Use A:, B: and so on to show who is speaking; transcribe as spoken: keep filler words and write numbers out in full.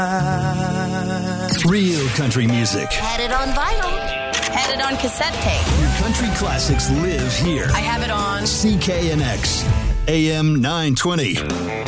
A: Real country music.
B: Had it on vinyl. Had it on cassette tape.
A: Your country classics live here.
B: I have it on
A: C K N X, A M nine twenty.